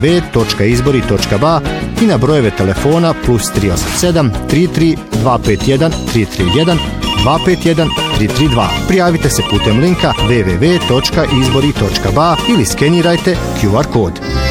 www.izbori.ba i na brojeve telefona +387 33 251 331 251 332. Prijavite se putem linka www.izbori.ba ili skenirajte QR kod.